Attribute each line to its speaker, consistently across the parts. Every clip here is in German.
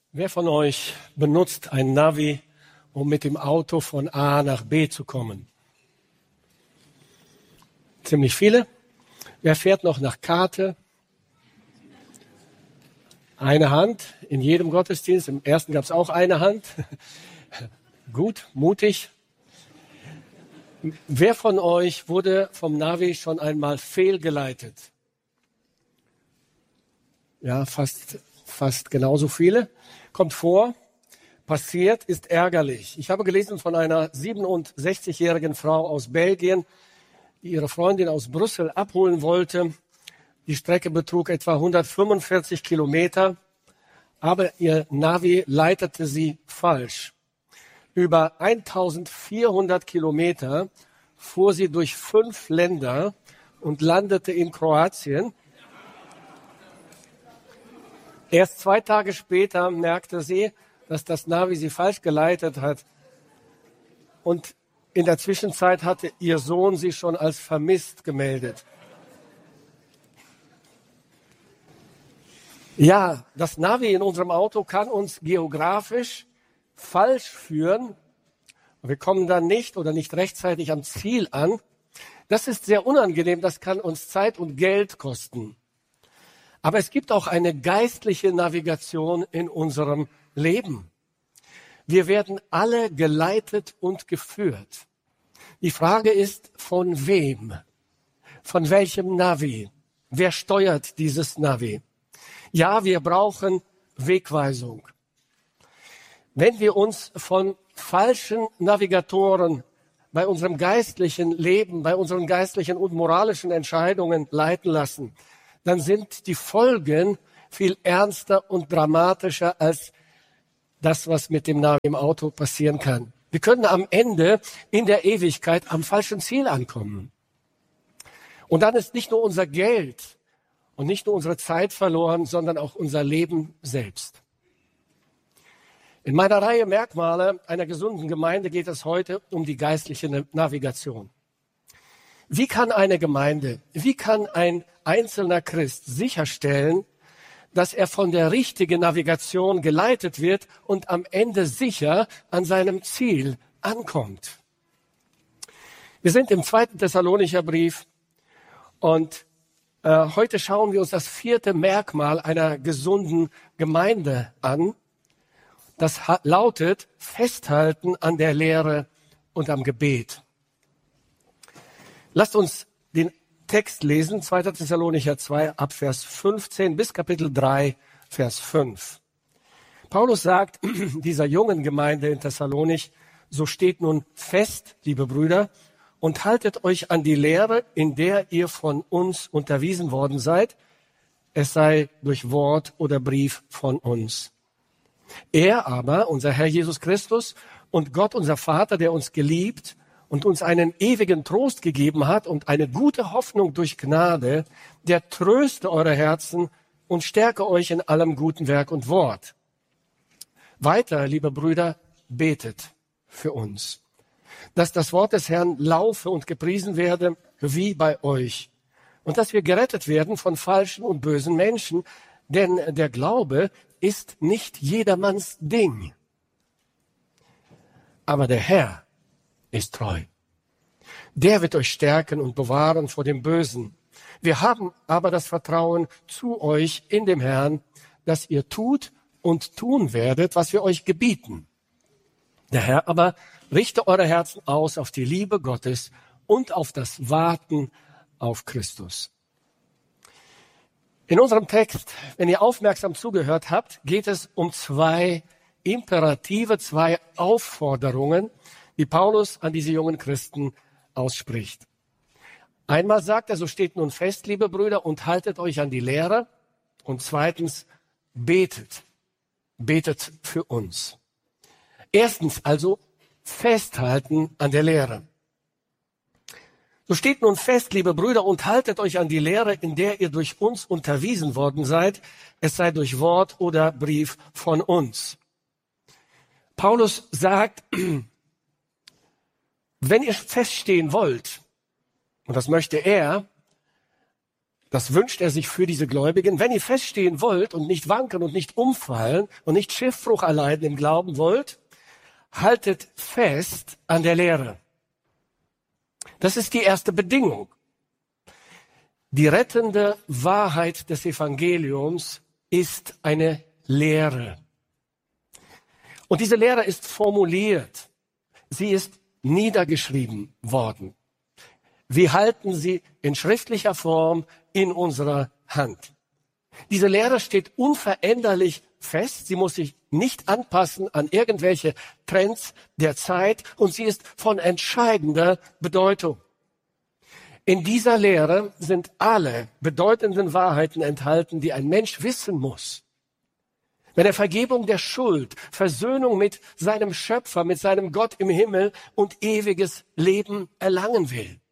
Speaker 1: Wer von euch benutzt ein Navi, um mit dem Auto von A nach B zu kommen? Ziemlich viele. Wer fährt noch nach Karte? Eine Hand in jedem Gottesdienst. Im ersten gab es auch eine Hand. Gut, mutig. Wer von euch wurde vom Navi schon einmal fehlgeleitet? Ja, fast genauso viele. Kommt vor, passiert, ist ärgerlich. Ich habe gelesen von einer 67-jährigen Frau aus Belgien, die ihre Freundin aus Brüssel abholen wollte. Die Strecke betrug etwa 145 Kilometer, aber ihr Navi leitete sie falsch. Über 1400 Kilometer fuhr sie durch 5 Länder und landete in Kroatien. Erst 2 Tage später merkte sie, dass das Navi sie falsch geleitet hat. Und in der Zwischenzeit hatte ihr Sohn sie schon als vermisst gemeldet. Ja, das Navi in unserem Auto kann uns geografisch falsch führen. Wir kommen dann nicht oder nicht rechtzeitig am Ziel an. Das ist sehr unangenehm, das kann uns Zeit und Geld kosten. Aber es gibt auch eine geistliche Navigation in unserem Leben. Wir werden alle geleitet und geführt. Die Frage ist, von wem? Von welchem Navi? Wer steuert dieses Navi? Ja, wir brauchen Wegweisung. Wenn wir uns von falschen Navigatoren bei unserem geistlichen Leben, bei unseren geistlichen und moralischen Entscheidungen leiten lassen, dann sind die Folgen viel ernster und dramatischer als das, was mit dem Navi im Auto passieren kann. Wir können am Ende in der Ewigkeit am falschen Ziel ankommen. Und dann ist nicht nur unser Geld und nicht nur unsere Zeit verloren, sondern auch unser Leben selbst. In meiner Reihe Merkmale einer gesunden Gemeinde geht es heute um die geistliche Navigation. Wie kann eine Gemeinde, wie kann ein einzelner Christ sicherstellen, dass er von der richtigen Navigation geleitet wird und am Ende sicher an seinem Ziel ankommt? Wir sind im 2. Thessalonicher Brief und heute schauen wir uns das 4. Merkmal einer gesunden Gemeinde an. Das lautet Festhalten an der Lehre und am Gebet. Lasst uns den Text lesen, 2. Thessalonicher 2, ab Vers 15 bis Kapitel 3, Vers 5. Paulus sagt dieser jungen Gemeinde in Thessalonich, so steht nun fest, liebe Brüder, und haltet euch an die Lehre, in der ihr von uns unterwiesen worden seid, es sei durch Wort oder Brief von uns. Er aber, unser Herr Jesus Christus und Gott, unser Vater, der uns geliebt und uns einen ewigen Trost gegeben hat und eine gute Hoffnung durch Gnade, der tröste eure Herzen und stärke euch in allem guten Werk und Wort. Weiter, liebe Brüder, betet für uns, dass das Wort des Herrn laufe und gepriesen werde, wie bei euch, und dass wir gerettet werden von falschen und bösen Menschen, denn der Glaube ist nicht jedermanns Ding. Aber der Herr ist treu. Der wird euch stärken und bewahren vor dem Bösen. Wir haben aber das Vertrauen zu euch in dem Herrn, dass ihr tut und tun werdet, was wir euch gebieten. Der Herr aber richte eure Herzen aus auf die Liebe Gottes und auf das Warten auf Christus. In unserem Text, wenn ihr aufmerksam zugehört habt, geht es um 2 Imperative, 2 Aufforderungen, die Paulus an diese jungen Christen ausspricht. Einmal sagt er, so steht nun fest, liebe Brüder, und haltet euch an die Lehre. Und zweitens, betet. Betet für uns. Erstens also, festhalten an der Lehre. So steht nun fest, liebe Brüder, und haltet euch an die Lehre, in der ihr durch uns unterwiesen worden seid, es sei durch Wort oder Brief von uns. Paulus sagt, wenn ihr feststehen wollt, und das möchte er, Das wünscht er sich für diese Gläubigen. Wenn ihr feststehen wollt und nicht wanken und nicht umfallen und nicht Schiffbruch erleiden im Glauben wollt, haltet fest an der Lehre. Das ist die erste Bedingung. Die rettende Wahrheit des Evangeliums ist eine Lehre. Und diese Lehre ist formuliert. Sie ist niedergeschrieben worden. Wir halten sie in schriftlicher Form in unserer Hand. Diese Lehre steht unveränderlich fest. Sie muss sich nicht anpassen an irgendwelche Trends der Zeit und sie ist von entscheidender Bedeutung. In dieser Lehre sind alle bedeutenden Wahrheiten enthalten, die ein Mensch wissen muss. Wenn er Vergebung der Schuld, Versöhnung mit seinem Schöpfer, mit seinem Gott im Himmel und ewiges Leben erlangen will.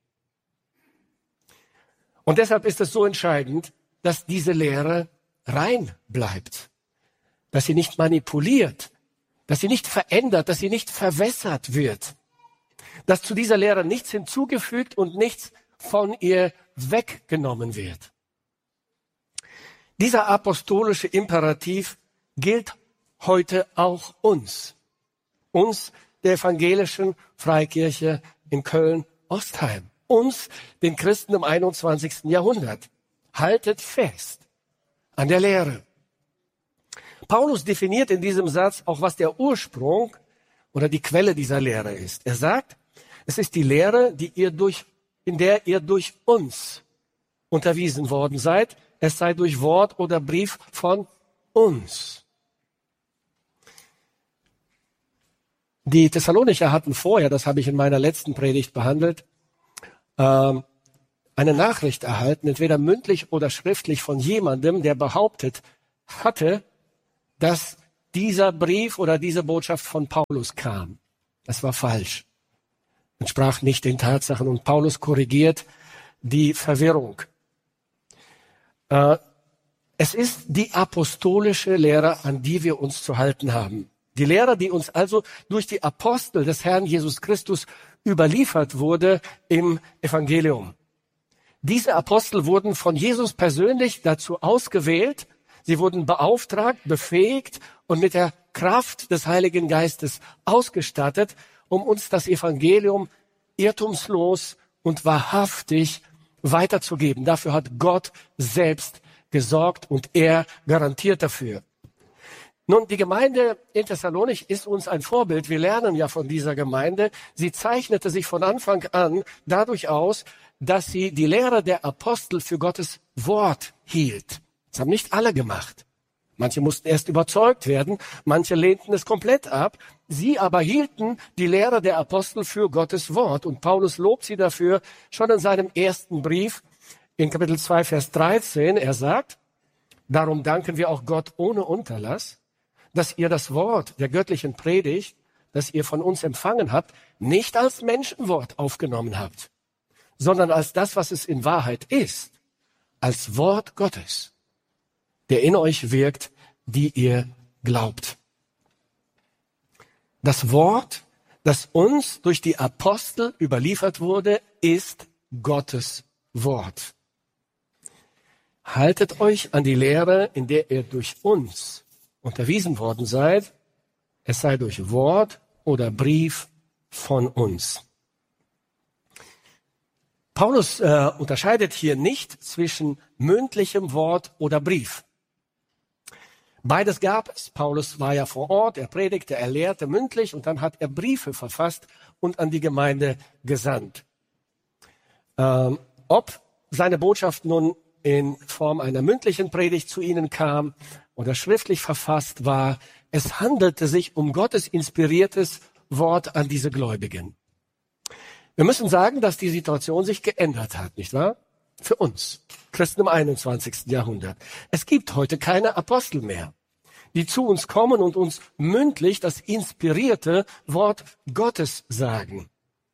Speaker 1: Und deshalb ist es so entscheidend, dass diese Lehre rein bleibt, dass sie nicht manipuliert, dass sie nicht verändert, dass sie nicht verwässert wird, dass zu dieser Lehre nichts hinzugefügt und nichts von ihr weggenommen wird. Dieser apostolische Imperativ gilt heute auch uns der evangelischen Freikirche in Köln-Ostheim, uns, den Christen im 21. Jahrhundert. Haltet fest an der Lehre. Paulus definiert in diesem Satz auch, was der Ursprung oder die Quelle dieser Lehre ist. Er sagt, es ist die Lehre, in der ihr durch uns unterwiesen worden seid. Es sei durch Wort oder Brief von uns. Die Thessalonicher hatten vorher, das habe ich in meiner letzten Predigt behandelt, eine Nachricht erhalten, entweder mündlich oder schriftlich von jemandem, der behauptet hatte, dass dieser Brief oder diese Botschaft von Paulus kam. Das war falsch. Entsprach nicht den Tatsachen und Paulus korrigiert die Verwirrung. Es ist die apostolische Lehre, an die wir uns zu halten haben. Die Lehre, die uns also durch die Apostel des Herrn Jesus Christus überliefert wurde im Evangelium. Diese Apostel wurden von Jesus persönlich dazu ausgewählt, sie wurden beauftragt, befähigt und mit der Kraft des Heiligen Geistes ausgestattet, um uns das Evangelium irrtumslos und wahrhaftig weiterzugeben. Dafür hat Gott selbst gesorgt und er garantiert dafür. Nun, die Gemeinde in Thessalonich ist uns ein Vorbild. Wir lernen ja von dieser Gemeinde. Sie zeichnete sich von Anfang an dadurch aus, dass sie die Lehre der Apostel für Gottes Wort hielt. Das haben nicht alle gemacht. Manche mussten erst überzeugt werden, manche lehnten es komplett ab. Sie aber hielten die Lehre der Apostel für Gottes Wort. Und Paulus lobt sie dafür schon in seinem ersten Brief in Kapitel 2, Vers 13. Er sagt, darum danken wir auch Gott ohne Unterlass, dass ihr das Wort der göttlichen Predigt, das ihr von uns empfangen habt, nicht als Menschenwort aufgenommen habt, sondern als das, was es in Wahrheit ist, als Wort Gottes, der in euch wirkt, die ihr glaubt. Das Wort, das uns durch die Apostel überliefert wurde, ist Gottes Wort. Haltet euch an die Lehre, in der ihr durch uns unterwiesen worden seid, es sei durch Wort oder Brief von uns. Paulus unterscheidet hier nicht zwischen mündlichem Wort oder Brief. Beides gab es. Paulus war ja vor Ort, er predigte, er lehrte mündlich und dann hat er Briefe verfasst und an die Gemeinde gesandt. Ob seine Botschaft nun in Form einer mündlichen Predigt zu ihnen kam oder schriftlich verfasst war, es handelte sich um Gottes inspiriertes Wort an diese Gläubigen. Wir müssen sagen, dass die Situation sich geändert hat, nicht wahr? Für uns, Christen im 21. Jahrhundert. Es gibt heute keine Apostel mehr, die zu uns kommen und uns mündlich das inspirierte Wort Gottes sagen.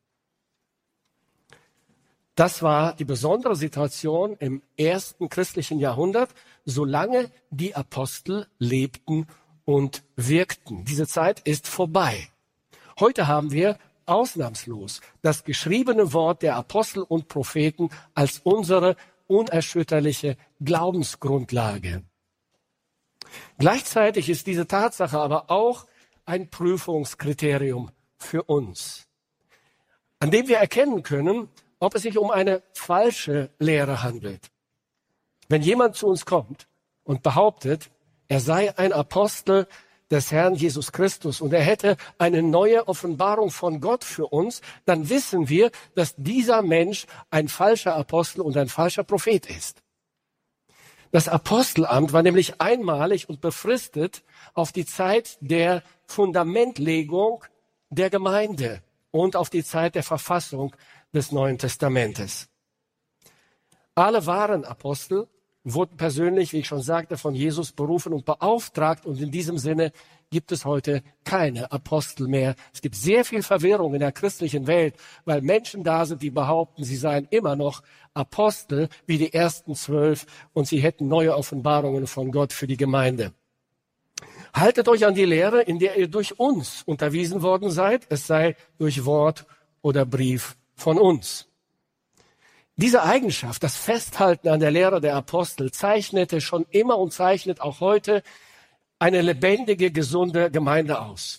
Speaker 1: Das war die besondere Situation im ersten christlichen Jahrhundert, solange die Apostel lebten und wirkten. Diese Zeit ist vorbei. Heute haben wir ausnahmslos das geschriebene Wort der Apostel und Propheten als unsere unerschütterliche Glaubensgrundlage. Gleichzeitig ist diese Tatsache aber auch ein Prüfungskriterium für uns, an dem wir erkennen können, ob es sich um eine falsche Lehre handelt. Wenn jemand zu uns kommt und behauptet, er sei ein Apostel des Herrn Jesus Christus und er hätte eine neue Offenbarung von Gott für uns, dann wissen wir, dass dieser Mensch ein falscher Apostel und ein falscher Prophet ist. Das Apostelamt war nämlich einmalig und befristet auf die Zeit der Fundamentlegung der Gemeinde und auf die Zeit der Verfassung des Neuen Testamentes. Alle wahren Apostel wurden persönlich, wie ich schon sagte, von Jesus berufen und beauftragt. Und in diesem Sinne gibt es heute keine Apostel mehr. Es gibt sehr viel Verwirrung in der christlichen Welt, weil Menschen da sind, die behaupten, sie seien immer noch Apostel wie die ersten 12 und sie hätten neue Offenbarungen von Gott für die Gemeinde. Haltet euch an die Lehre, in der ihr durch uns unterwiesen worden seid, es sei durch Wort oder Brief von uns. Diese Eigenschaft, das Festhalten an der Lehre der Apostel, zeichnete schon immer und zeichnet auch heute eine lebendige, gesunde Gemeinde aus.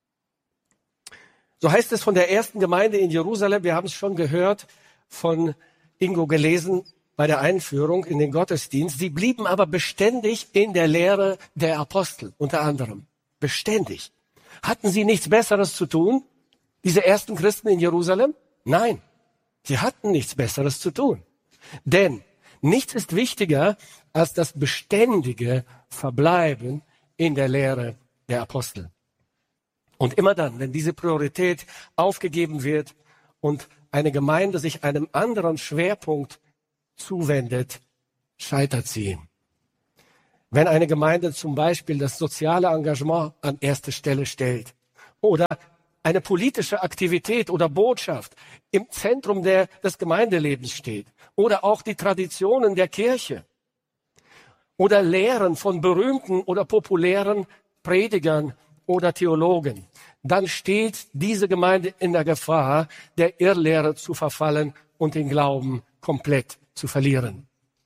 Speaker 1: So heißt es von der ersten Gemeinde in Jerusalem, wir haben es schon gehört, von Ingo gelesen bei der Einführung in den Gottesdienst. Sie blieben aber beständig in der Lehre der Apostel, unter anderem. Beständig. Hatten sie nichts Besseres zu tun, diese ersten Christen in Jerusalem? Nein. Sie hatten nichts Besseres zu tun. Denn nichts ist wichtiger als das beständige Verbleiben in der Lehre der Apostel. Und immer dann, wenn diese Priorität aufgegeben wird und eine Gemeinde sich einem anderen Schwerpunkt zuwendet, scheitert sie. Wenn eine Gemeinde zum Beispiel das soziale Engagement an erste Stelle stellt oder eine politische Aktivität oder Botschaft im Zentrum des Gemeindelebens steht oder auch die Traditionen der Kirche oder Lehren von berühmten oder populären Predigern oder Theologen, dann steht diese Gemeinde in der Gefahr, der Irrlehre zu verfallen und den Glauben komplett zu verlieren.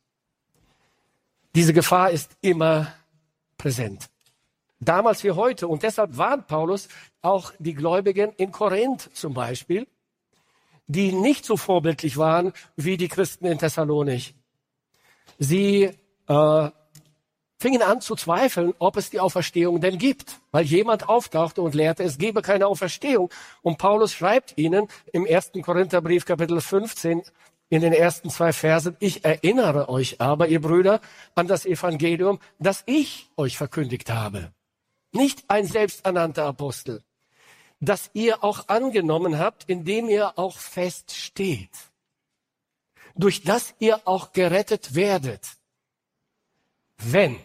Speaker 1: Diese Gefahr ist immer präsent. Damals wie heute. Und deshalb warnt Paulus auch die Gläubigen in Korinth zum Beispiel, die nicht so vorbildlich waren wie die Christen in Thessalonich. Sie fingen an zu zweifeln, ob es die Auferstehung denn gibt, weil jemand auftauchte und lehrte, es gebe keine Auferstehung. Und Paulus schreibt ihnen im 1. Korintherbrief, Kapitel 15, in den ersten 2 Versen, ich erinnere euch aber, ihr Brüder, an das Evangelium, das ich euch verkündigt habe. Nicht ein selbsternannter Apostel, das ihr auch angenommen habt, indem ihr auch feststeht, durch das ihr auch gerettet werdet, wenn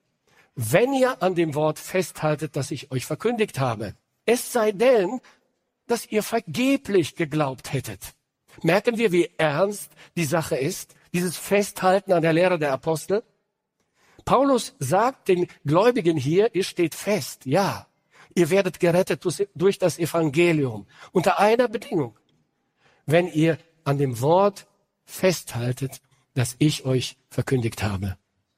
Speaker 1: ihr an dem Wort festhaltet, das ich euch verkündigt habe. Es sei denn, dass ihr vergeblich geglaubt hättet. Merken wir, wie ernst die Sache ist, dieses Festhalten an der Lehre der Apostel? Paulus sagt den Gläubigen hier, ihr steht fest, ja, ihr werdet gerettet durch das Evangelium, unter einer Bedingung, wenn ihr an dem Wort festhaltet, das ich euch verkündigt habe.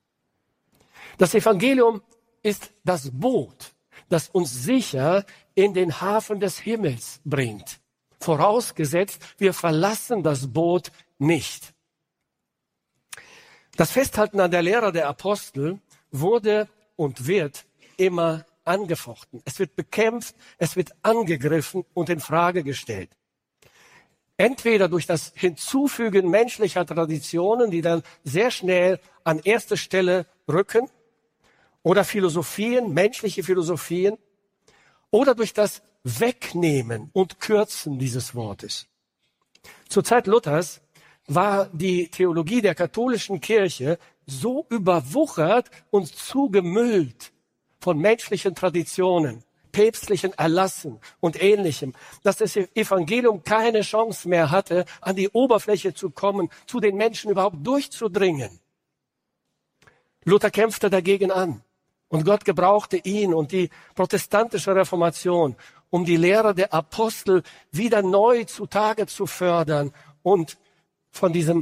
Speaker 1: Das Evangelium ist das Boot, das uns sicher in den Hafen des Himmels bringt. Vorausgesetzt, wir verlassen das Boot nicht. Das Festhalten an der Lehre der Apostel wurde und wird immer angefochten. Es wird bekämpft, es wird angegriffen und in Frage gestellt. Entweder durch das Hinzufügen menschlicher Traditionen, die dann sehr schnell an erste Stelle rücken, oder Philosophien, menschliche Philosophien, oder durch das Wegnehmen und Kürzen dieses Wortes. Zur Zeit Luthers war die Theologie der katholischen Kirche so überwuchert und zugemüllt von menschlichen Traditionen, päpstlichen Erlassen und Ähnlichem, dass das Evangelium keine Chance mehr hatte, an die Oberfläche zu kommen, zu den Menschen überhaupt durchzudringen. Luther kämpfte dagegen an. Und Gott gebrauchte ihn und die protestantische Reformation, um die Lehre der Apostel wieder neu zutage zu fördern und von diesem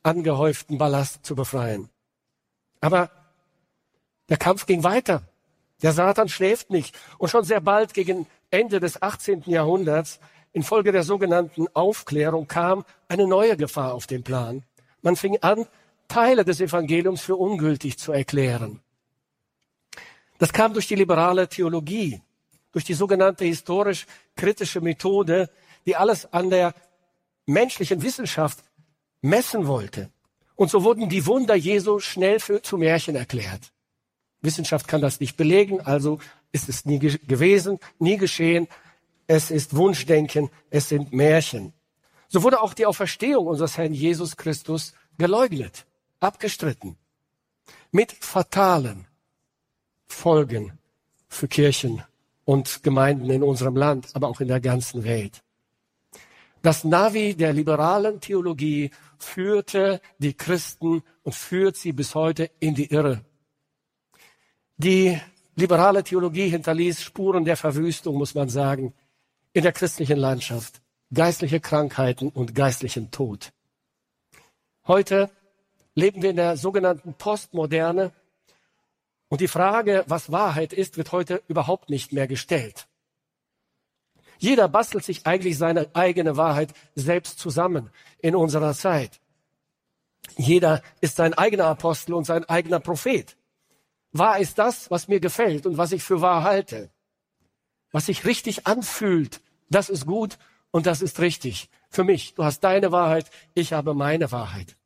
Speaker 1: angehäuften Ballast zu befreien. Aber der Kampf ging weiter. Der Satan schläft nicht. Und schon sehr bald gegen Ende des 18. Jahrhunderts, infolge der sogenannten Aufklärung, kam eine neue Gefahr auf den Plan. Man fing an, Teile des Evangeliums für ungültig zu erklären. Das kam durch die liberale Theologie, durch die sogenannte historisch-kritische Methode, die alles an der menschlichen Wissenschaft messen wollte. Und so wurden die Wunder Jesu schnell zu Märchen erklärt. Wissenschaft kann das nicht belegen, also ist es nie gewesen, nie geschehen. Es ist Wunschdenken, es sind Märchen. So wurde auch die Auferstehung unseres Herrn Jesus Christus geleugnet, abgestritten, mit fatalen Folgen für Kirchen und Gemeinden in unserem Land, aber auch in der ganzen Welt. Das Navi der liberalen Theologie führte die Christen und führt sie bis heute in die Irre. Die liberale Theologie hinterließ Spuren der Verwüstung, muss man sagen, in der christlichen Landschaft, geistliche Krankheiten und geistlichen Tod. Heute leben wir in der sogenannten Postmoderne und die Frage, was Wahrheit ist, wird heute überhaupt nicht mehr gestellt. Jeder bastelt sich eigentlich seine eigene Wahrheit selbst zusammen in unserer Zeit. Jeder ist sein eigener Apostel und sein eigener Prophet. Wahr ist das, was mir gefällt und was ich für wahr halte. Was sich richtig anfühlt, das ist gut und das ist richtig. Für mich, du hast deine Wahrheit, ich habe meine Wahrheit.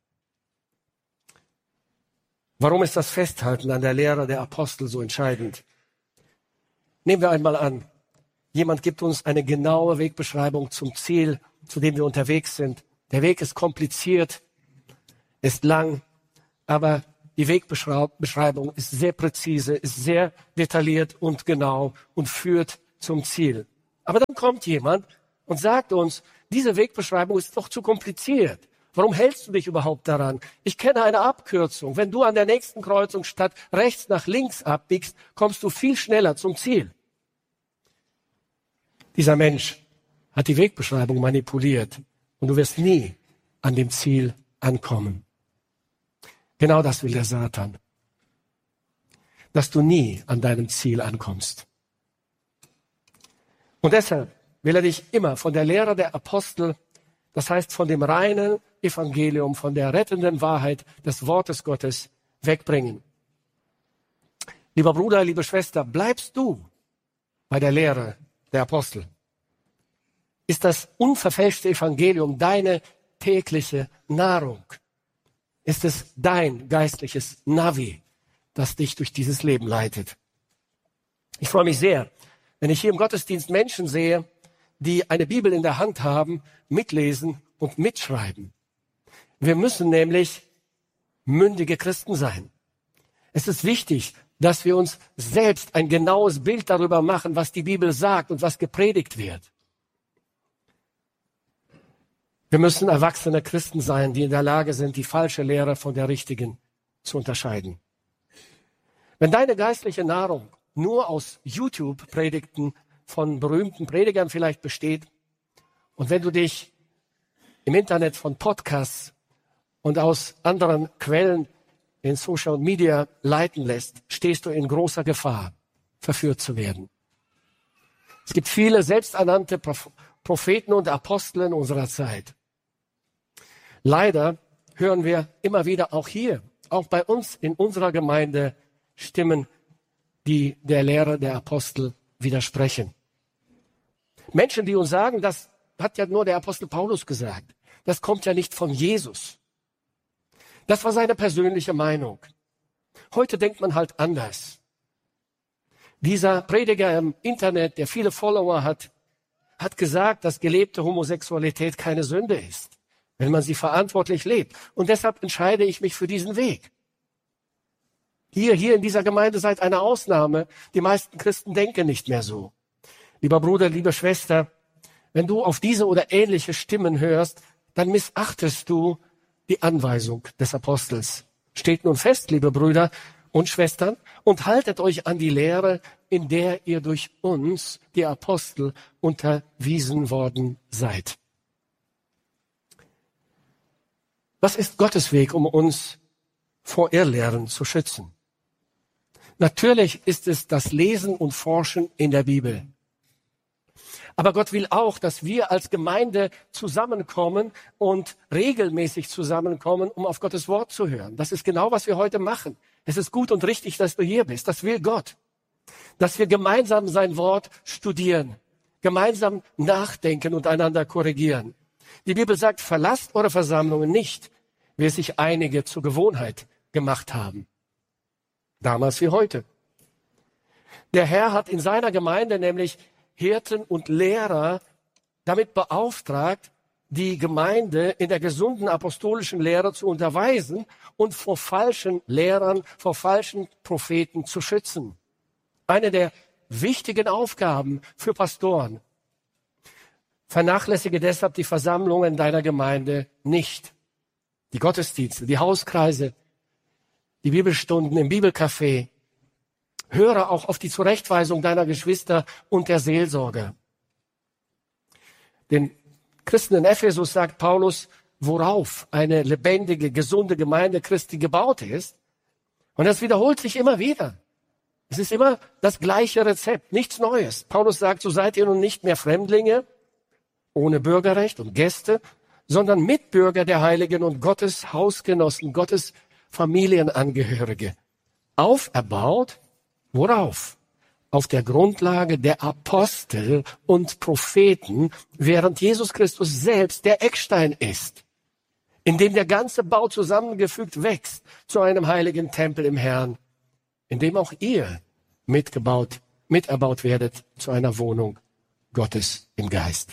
Speaker 1: Warum ist das Festhalten an der Lehre der Apostel so entscheidend? Nehmen wir einmal an, jemand gibt uns eine genaue Wegbeschreibung zum Ziel, zu dem wir unterwegs sind. Der Weg ist kompliziert, ist lang, aber die Wegbeschreibung ist sehr präzise, ist sehr detailliert und genau und führt zum Ziel. Aber dann kommt jemand und sagt uns, diese Wegbeschreibung ist doch zu kompliziert. Warum hältst du dich überhaupt daran? Ich kenne eine Abkürzung. Wenn du an der nächsten Kreuzung statt rechts nach links abbiegst, kommst du viel schneller zum Ziel. Dieser Mensch hat die Wegbeschreibung manipuliert und du wirst nie an dem Ziel ankommen. Genau das will der Satan. Dass du nie an deinem Ziel ankommst. Und deshalb will er dich immer von der Lehre der Apostel, das heißt von dem reinen Evangelium, von der rettenden Wahrheit des Wortes Gottes wegbringen. Lieber Bruder, liebe Schwester, bleibst du bei der Lehre der Apostel? Ist das unverfälschte Evangelium deine tägliche Nahrung? Ist es dein geistliches Navi, das dich durch dieses Leben leitet? Ich freue mich sehr, wenn ich hier im Gottesdienst Menschen sehe, die eine Bibel in der Hand haben, mitlesen und mitschreiben. Wir müssen nämlich mündige Christen sein. Es ist wichtig, dass wir uns selbst ein genaues Bild darüber machen, was die Bibel sagt und was gepredigt wird. Wir müssen erwachsene Christen sein, die in der Lage sind, die falsche Lehre von der richtigen zu unterscheiden. Wenn deine geistliche Nahrung nur aus YouTube-Predigten von berühmten Predigern vielleicht besteht und wenn du dich im Internet von Podcasts und aus anderen Quellen in Social Media leiten lässt, stehst du in großer Gefahr, verführt zu werden. Es gibt viele selbsternannte Propheten und Apostel in unserer Zeit. Leider hören wir immer wieder auch hier, auch bei uns in unserer Gemeinde, Stimmen, die der Lehre der Apostel widersprechen. Menschen, die uns sagen, das hat ja nur der Apostel Paulus gesagt. Das kommt ja nicht von Jesus. Das war seine persönliche Meinung. Heute denkt man halt anders. Dieser Prediger im Internet, der viele Follower hat, hat gesagt, dass gelebte Homosexualität keine Sünde ist, wenn man sie verantwortlich lebt. Und deshalb entscheide ich mich für diesen Weg. Ihr hier in dieser Gemeinde seid eine Ausnahme. Die meisten Christen denken nicht mehr so. Lieber Bruder, liebe Schwester, wenn du auf diese oder ähnliche Stimmen hörst, dann missachtest du die Anweisung des Apostels. Steht nun fest, liebe Brüder und Schwestern, und haltet euch an die Lehre, in der ihr durch uns, die Apostel, unterwiesen worden seid. Was ist Gottes Weg, um uns vor Irrlehren zu schützen? Natürlich ist es das Lesen und Forschen in der Bibel. Aber Gott will auch, dass wir als Gemeinde zusammenkommen und regelmäßig zusammenkommen, um auf Gottes Wort zu hören. Das ist genau, was wir heute machen. Es ist gut und richtig, dass du hier bist. Das will Gott. Dass wir gemeinsam sein Wort studieren, gemeinsam nachdenken und einander korrigieren. Die Bibel sagt, verlasst eure Versammlungen nicht, wie es sich einige zur Gewohnheit gemacht haben. Damals wie heute. Der Herr hat in seiner Gemeinde nämlich Hirten und Lehrer damit beauftragt, die Gemeinde in der gesunden apostolischen Lehre zu unterweisen und vor falschen Lehrern, vor falschen Propheten zu schützen. Eine der wichtigen Aufgaben für Pastoren. Vernachlässige deshalb die Versammlungen deiner Gemeinde nicht. Die Gottesdienste, die Hauskreise, die Bibelstunden im Bibelcafé. Höre auch auf die Zurechtweisung deiner Geschwister und der Seelsorger. Den Christen in Ephesus sagt Paulus, worauf eine lebendige, gesunde Gemeinde Christi gebaut ist. Und das wiederholt sich immer wieder. Es ist immer das gleiche Rezept, nichts Neues. Paulus sagt, so seid ihr nun nicht mehr Fremdlinge, ohne Bürgerrecht und Gäste, sondern Mitbürger der Heiligen und Gottes Hausgenossen, Gottes Familienangehörige. Auferbaut, worauf? Auf der Grundlage der Apostel und Propheten, während Jesus Christus selbst der Eckstein ist, in dem der ganze Bau zusammengefügt wächst zu einem heiligen Tempel im Herrn, in dem auch ihr miterbaut werdet zu einer Wohnung Gottes im Geist.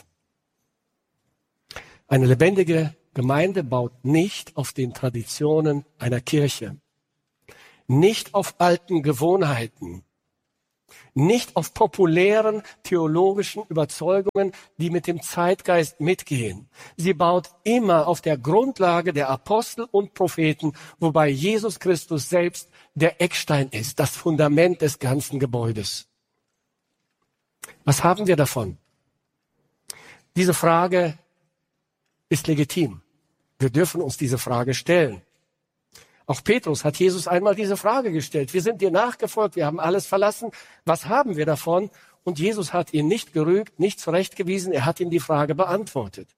Speaker 1: Eine lebendige Gemeinde baut nicht auf den Traditionen einer Kirche, nicht auf alten Gewohnheiten, nicht auf populären theologischen Überzeugungen, die mit dem Zeitgeist mitgehen. Sie baut immer auf der Grundlage der Apostel und Propheten, wobei Jesus Christus selbst der Eckstein ist, das Fundament des ganzen Gebäudes. Was haben wir davon? Diese Frage ist legitim. Wir dürfen uns diese Frage stellen. Auch Petrus hat Jesus einmal diese Frage gestellt. Wir sind dir nachgefolgt, wir haben alles verlassen. Was haben wir davon? Und Jesus hat ihn nicht gerügt, nicht zurechtgewiesen, er hat ihm die Frage beantwortet.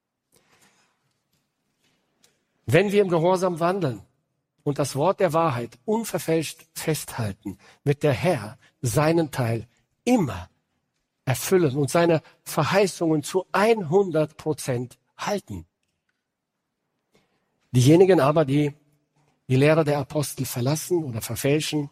Speaker 1: Wenn wir im Gehorsam wandeln und das Wort der Wahrheit unverfälscht festhalten, wird der Herr seinen Teil immer erfüllen und seine Verheißungen zu 100% halten. Diejenigen aber, die die Lehre der Apostel verlassen oder verfälschen,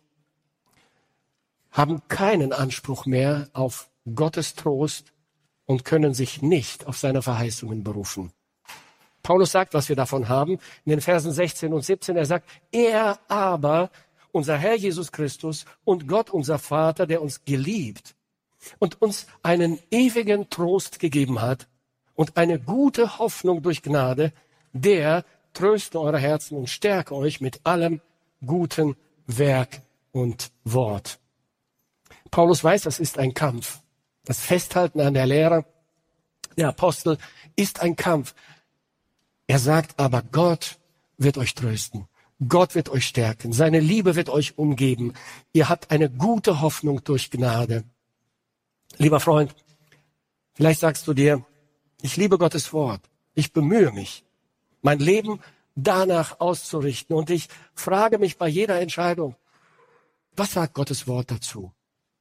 Speaker 1: haben keinen Anspruch mehr auf Gottes Trost und können sich nicht auf seine Verheißungen berufen. Paulus sagt, was wir davon haben, in den Versen 16 und 17. Er sagt, er aber, unser Herr Jesus Christus und Gott, unser Vater, der uns geliebt und uns einen ewigen Trost gegeben hat und eine gute Hoffnung durch Gnade, der tröste eure Herzen und stärke euch mit allem guten Werk und Wort. Paulus weiß, das ist ein Kampf. Das Festhalten an der Lehre der Apostel ist ein Kampf. Er sagt aber, Gott wird euch trösten. Gott wird euch stärken. Seine Liebe wird euch umgeben. Ihr habt eine gute Hoffnung durch Gnade. Lieber Freund, vielleicht sagst du dir, ich liebe Gottes Wort. Ich bemühe mich, mein Leben danach auszurichten. Und ich frage mich bei jeder Entscheidung, was sagt Gottes Wort dazu?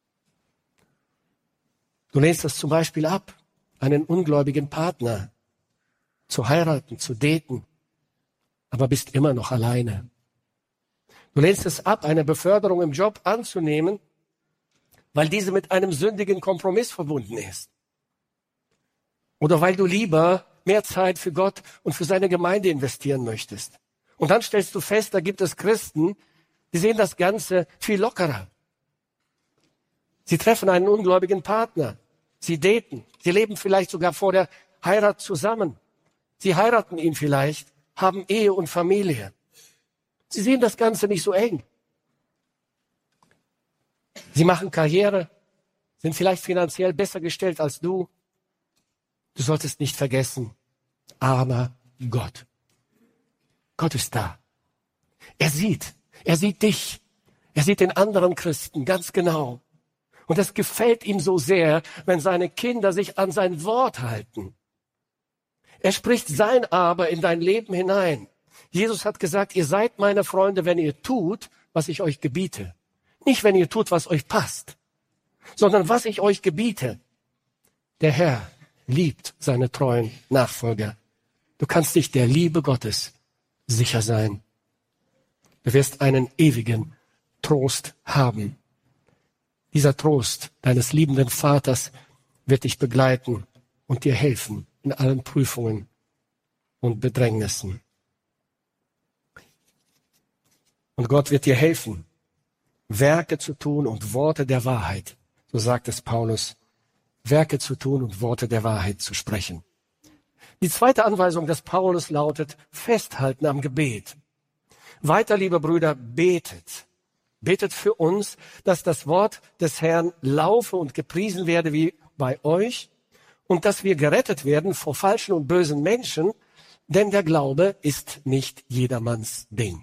Speaker 1: Du lehnst es zum Beispiel ab, einen ungläubigen Partner zu heiraten, zu daten, aber bist immer noch alleine. Du lehnst es ab, eine Beförderung im Job anzunehmen, weil diese mit einem sündigen Kompromiss verbunden ist. Oder weil du lieber mehr Zeit für Gott und für seine Gemeinde investieren möchtest. Und dann stellst du fest, da gibt es Christen, die sehen das Ganze viel lockerer. Sie treffen einen ungläubigen Partner. Sie daten. Sie leben vielleicht sogar vor der Heirat zusammen. Sie heiraten ihn vielleicht, haben Ehe und Familie. Sie sehen das Ganze nicht so eng. Sie machen Karriere, sind vielleicht finanziell besser gestellt als du. Du solltest nicht vergessen, aber Gott. Gott ist da. Er sieht dich. Er sieht den anderen Christen ganz genau. Und es gefällt ihm so sehr, wenn seine Kinder sich an sein Wort halten. Er spricht sein Aber in dein Leben hinein. Jesus hat gesagt, ihr seid meine Freunde, wenn ihr tut, was ich euch gebiete. Nicht, wenn ihr tut, was euch passt, sondern was ich euch gebiete. Der Herr liebt seine treuen Nachfolger. Du kannst dich der Liebe Gottes sicher sein. Du wirst einen ewigen Trost haben. Dieser Trost deines liebenden Vaters wird dich begleiten und dir helfen in allen Prüfungen und Bedrängnissen. Und Gott wird dir helfen, Werke zu tun und Worte der Wahrheit, so sagt es Paulus, Werke zu tun und Worte der Wahrheit zu sprechen. Die zweite Anweisung des Paulus lautet, festhalten am Gebet. Weiter, liebe Brüder, betet. Betet für uns, dass das Wort des Herrn laufe und gepriesen werde wie bei euch und dass wir gerettet werden vor falschen und bösen Menschen, denn der Glaube ist nicht jedermanns Ding.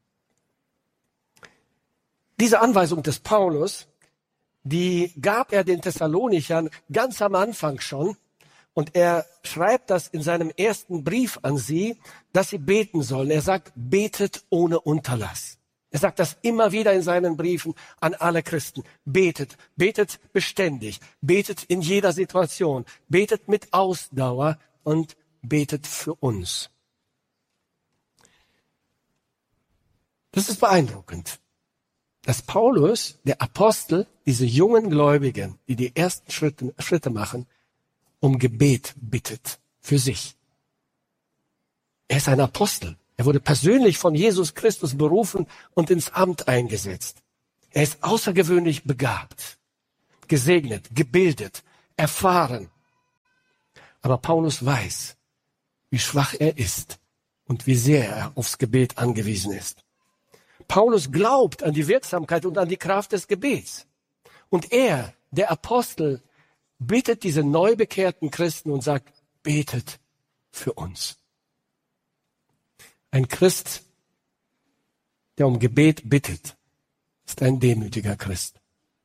Speaker 1: Diese Anweisung des Paulus, die gab er den Thessalonichern ganz am Anfang schon. Und er schreibt das in seinem ersten Brief an sie, dass sie beten sollen. Er sagt, betet ohne Unterlass. Er sagt das immer wieder in seinen Briefen an alle Christen. Betet, betet beständig, betet in jeder Situation, betet mit Ausdauer und betet für uns. Das ist beeindruckend, dass Paulus, der Apostel, diese jungen Gläubigen, die die ersten Schritte machen, um Gebet bittet für sich. Er ist ein Apostel. Er wurde persönlich von Jesus Christus berufen und ins Amt eingesetzt. Er ist außergewöhnlich begabt, gesegnet, gebildet, erfahren. Aber Paulus weiß, wie schwach er ist und wie sehr er aufs Gebet angewiesen ist. Paulus glaubt an die Wirksamkeit und an die Kraft des Gebets. Und er, der Apostel, bittet diese neu bekehrten Christen und sagt, betet für uns. Ein Christ, der um Gebet bittet, ist ein demütiger Christ.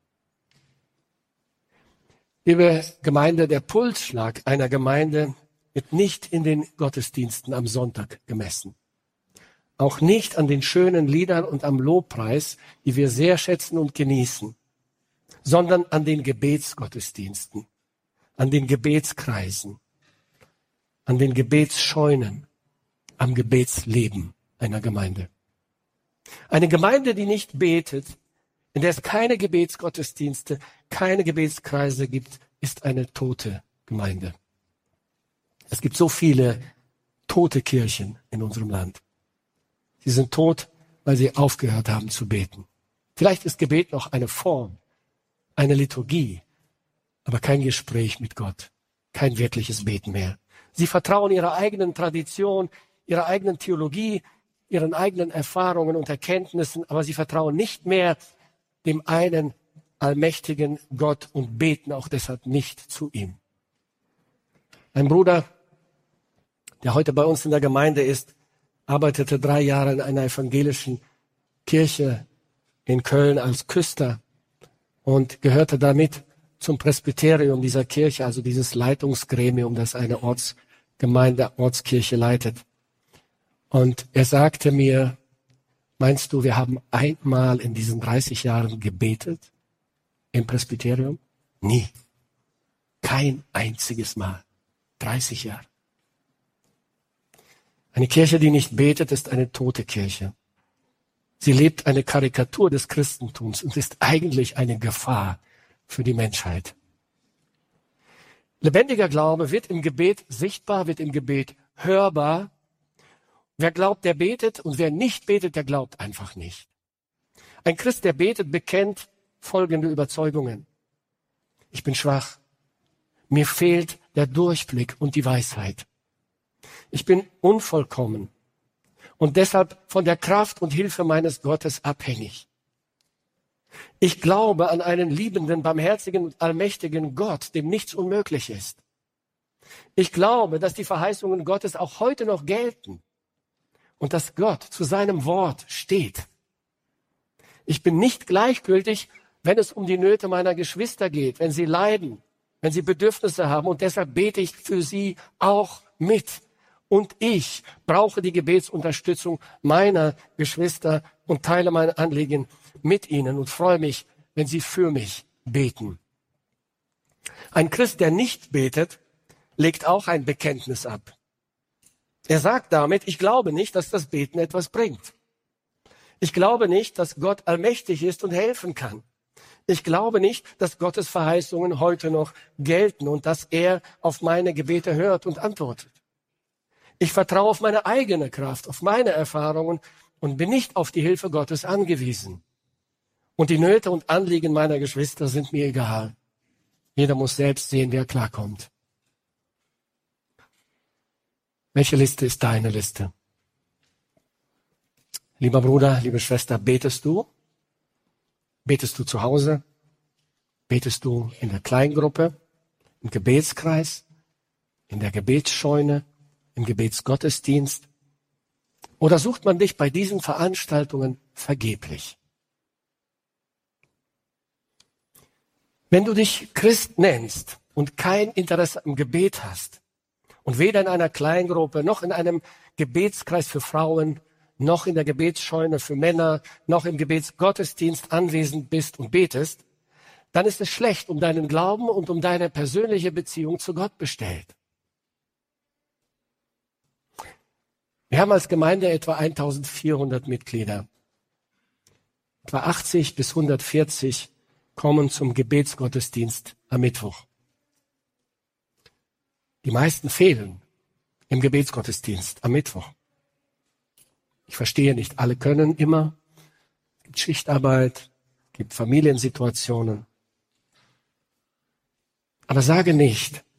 Speaker 1: Liebe Gemeinde, der Pulsschlag einer Gemeinde wird nicht in den Gottesdiensten am Sonntag gemessen. Auch nicht an den schönen Liedern und am Lobpreis, die wir sehr schätzen und genießen, sondern an den Gebetsgottesdiensten, an den Gebetskreisen, an den Gebetsscheunen, am Gebetsleben einer Gemeinde. Eine Gemeinde, die nicht betet, in der es keine Gebetsgottesdienste, keine Gebetskreise gibt, ist eine tote Gemeinde. Es gibt so viele tote Kirchen in unserem Land. Sie sind tot, weil sie aufgehört haben zu beten. Vielleicht ist Gebet noch eine Form, eine Liturgie, aber kein Gespräch mit Gott, kein wirkliches Beten mehr. Sie vertrauen ihrer eigenen Tradition, ihrer eigenen Theologie, ihren eigenen Erfahrungen und Erkenntnissen, aber sie vertrauen nicht mehr dem einen allmächtigen Gott und beten auch deshalb nicht zu ihm. Ein Bruder, der heute bei uns in der Gemeinde ist, arbeitete 3 Jahre in einer evangelischen Kirche in Köln als Küster und gehörte damit zum Presbyterium dieser Kirche, also dieses Leitungsgremium, das eine Ortsgemeinde, Ortskirche leitet. Und er sagte mir, meinst du, wir haben einmal in diesen 30 Jahren gebetet im Presbyterium? Nie. Kein einziges Mal. 30 Jahre. Eine Kirche, die nicht betet, ist eine tote Kirche. Sie lebt eine Karikatur des Christentums und ist eigentlich eine Gefahr für die Menschheit. Lebendiger Glaube wird im Gebet sichtbar, wird im Gebet hörbar. Wer glaubt, der betet, und wer nicht betet, der glaubt einfach nicht. Ein Christ, der betet, bekennt folgende Überzeugungen. Ich bin schwach. Mir fehlt der Durchblick und die Weisheit. Ich bin unvollkommen und deshalb von der Kraft und Hilfe meines Gottes abhängig. Ich glaube an einen liebenden, barmherzigen und allmächtigen Gott, dem nichts unmöglich ist. Ich glaube, dass die Verheißungen Gottes auch heute noch gelten. und dass Gott zu seinem Wort steht. Ich bin nicht gleichgültig, wenn es um die Nöte meiner Geschwister geht, wenn sie leiden, wenn sie Bedürfnisse haben. Und deshalb bete ich für sie auch mit. Und ich brauche die Gebetsunterstützung meiner Geschwister und teile mein Anliegen mit ihnen und freue mich, wenn sie für mich beten. Ein Christ, der nicht betet, legt auch ein Bekenntnis ab. Er sagt damit, ich glaube nicht, dass das Beten etwas bringt. Ich glaube nicht, dass Gott allmächtig ist und helfen kann. Ich glaube nicht, dass Gottes Verheißungen heute noch gelten und dass er auf meine Gebete hört und antwortet. Ich vertraue auf meine eigene Kraft, auf meine Erfahrungen und bin nicht auf die Hilfe Gottes angewiesen. Und die Nöte und Anliegen meiner Geschwister sind mir egal. Jeder muss selbst sehen, wie er klarkommt. Welche Liste ist deine Liste? Lieber Bruder, liebe Schwester, betest du? Betest du zu Hause? Betest du in der Kleingruppe, im Gebetskreis, in der Gebetsscheune, im Gebetsgottesdienst? Oder sucht man dich bei diesen Veranstaltungen vergeblich? Wenn du dich Christ nennst und kein Interesse am Gebet hast und weder in einer Kleingruppe noch in einem Gebetskreis für Frauen noch in der Gebetsscheune für Männer, noch im Gebetsgottesdienst anwesend bist und betest, dann ist es schlecht um deinen Glauben und um deine persönliche Beziehung zu Gott bestellt. Wir haben als Gemeinde etwa 1400 Mitglieder. Etwa 80 bis 140 kommen zum Gebetsgottesdienst am Mittwoch. Die meisten fehlen im Gebetsgottesdienst am Mittwoch. Ich verstehe nicht, alle können immer. Es gibt Schichtarbeit, es gibt Familiensituationen. Aber sage nicht,